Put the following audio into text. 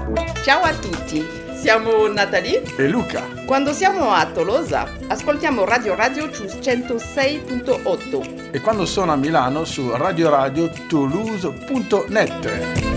Ciao a tutti, siamo Natalie e Luca. Quando siamo a Tolosa ascoltiamo Radio su 106.8 e quando sono a Milano su radioradio toulouse.net.